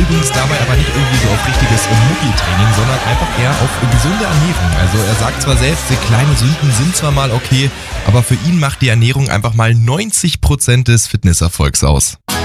übrigens dabei aber nicht irgendwie so auf richtiges Mucki-Training, sondern einfach eher auf gesunde Ernährung. Also er sagt zwar selbst, die kleine Sünden sind zwar mal okay, aber für ihn macht die Ernährung einfach mal 90% des Fitnesserfolgs aus.